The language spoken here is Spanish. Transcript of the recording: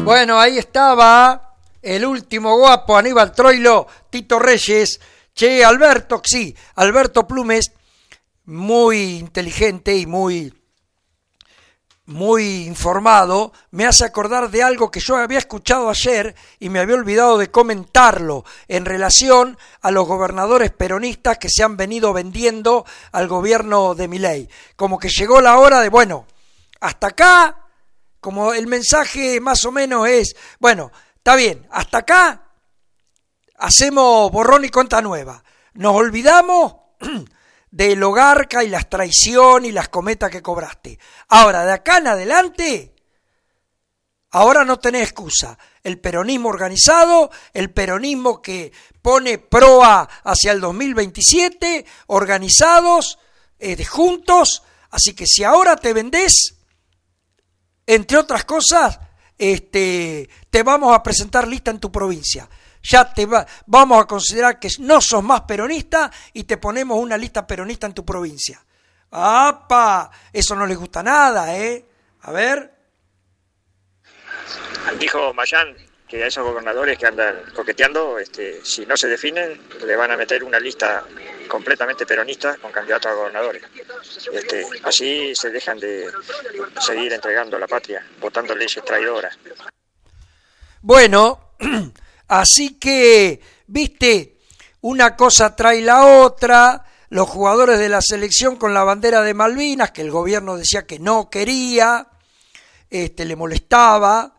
Bueno, ahí estaba el último guapo, Aníbal Troilo, Tito Reyes, che, Alberto, sí, Alberto Plumes, muy inteligente y muy informado, me hace acordar de algo que yo había escuchado ayer y me había olvidado de comentarlo en relación a los gobernadores peronistas que se han venido vendiendo al gobierno de Milei. Como que llegó la hora de, bueno, hasta acá, como el mensaje más o menos es, bueno, está bien, hasta acá hacemos borrón y cuenta nueva. Nos olvidamos del Hogarca y las traiciones y las cometas que cobraste. Ahora, de acá en adelante, ahora no tenés excusa. El peronismo organizado, el peronismo que pone proa hacia el 2027, organizados, juntos. Así que si ahora te vendés, entre otras cosas, te vamos a presentar lista en tu provincia. Ya vamos a considerar que no sos más peronista y te ponemos una lista peronista en tu provincia. ¡Apa! Eso no les gusta nada, ¿eh? A ver. Dijo Mayán que a esos gobernadores que andan coqueteando, si no se definen, le van a meter una lista completamente peronista con candidatos a gobernadores. Así se dejan de seguir entregando la patria, votando leyes traidoras. Bueno, así que, viste, una cosa trae la otra, los jugadores de la selección con la bandera de Malvinas, que el gobierno decía que no quería, le molestaba,